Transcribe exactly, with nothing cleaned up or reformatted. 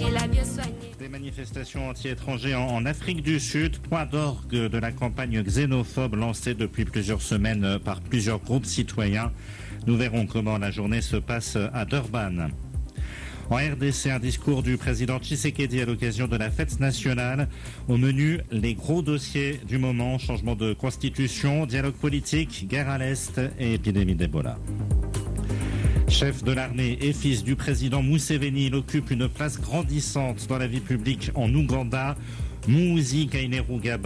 Des manifestations anti-étrangers en, en Afrique du Sud, point d'orgue de la campagne xénophobe lancée depuis plusieurs semaines par plusieurs groupes citoyens. Nous verrons comment la journée se passe à Durban. En R D C, un discours du président Tshisekedi à l'occasion de la fête nationale. Au menu, les gros dossiers du moment, changement de constitution, dialogue politique, guerre à l'Est et épidémie d'Ebola. Chef de l'armée et fils du président Museveni, il occupe une place grandissante dans la vie publique en Ouganda. Muhoozi Kainerugaba